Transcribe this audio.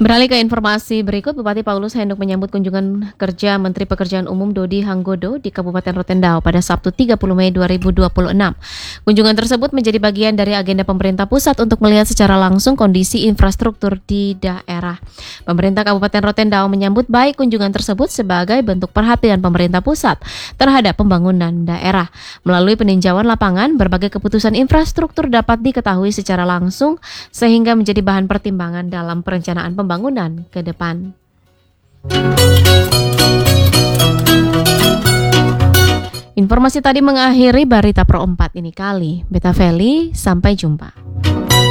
Beralih ke informasi berikut, Bupati Paulus Henduk menyambut kunjungan kerja Menteri Pekerjaan Umum Dodi Hanggodo di Kabupaten Rotendao pada Sabtu 30 Mei 2026. Kunjungan tersebut menjadi bagian dari agenda pemerintah pusat untuk melihat secara langsung kondisi infrastruktur di daerah. Pemerintah Kabupaten Rotendao menyambut baik kunjungan tersebut sebagai bentuk perhatian pemerintah pusat terhadap pembangunan daerah. Melalui peninjauan lapangan, berbagai keputusan infrastruktur dapat diketahui secara langsung sehingga menjadi bahan pertimbangan dalam perencanaan pembangunan ke depan. Informasi tadi mengakhiri Barita Pro 4 ini kali. Beta Feli, sampai jumpa.